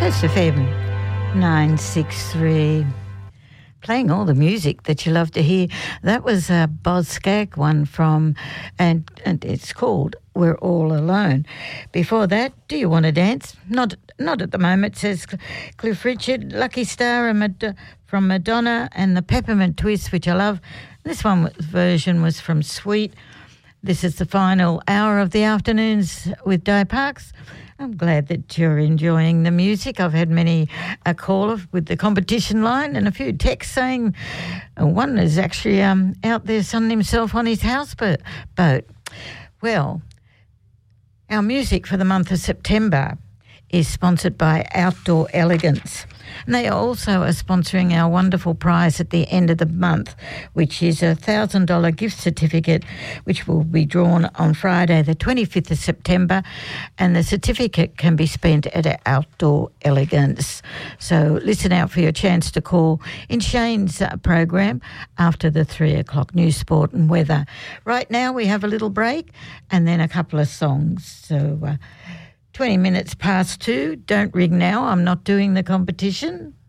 FM 963. Playing all the music that you love to hear. That was a Boz Scaggs one from, and it's called We're All Alone. Before that, Do You Want to Dance? Not at the moment, says Cliff Richard. Lucky Star from Madonna, and the Peppermint Twist, which I love. This version was from Sweet. This is the final hour of the afternoons with Di Parks. I'm glad that you're enjoying the music. I've had many a call with the competition line and a few texts saying one is actually out there sunning himself on his houseboat. Well, our music for the month of September is sponsored by Outdoor Elegance. And they also are sponsoring our wonderful prize at the end of the month, which is a $1,000 gift certificate, which will be drawn on Friday, the 25th of September. And the certificate can be spent at Outdoor Elegance. So listen out for your chance to call in Shane's program after the 3 o'clock news, sport and weather. Right now we have a little break and then a couple of songs. So 20 minutes past 2. Don't ring now. I'm not doing the competition.